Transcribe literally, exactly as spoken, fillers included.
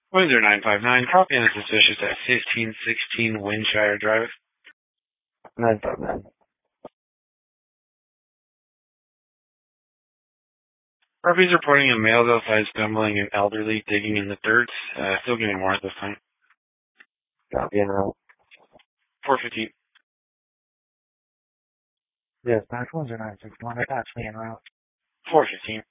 one zero nine five nine, copy and suspicious at fifteen sixteen Windshire Drive. nine five nine. Property's reporting a male outside stumbling and elderly digging in the dirt. Uh, still getting more at this time. Copy and route. four fifteen. Yes, nine four zero nine six one, attach me en route. four fifteen.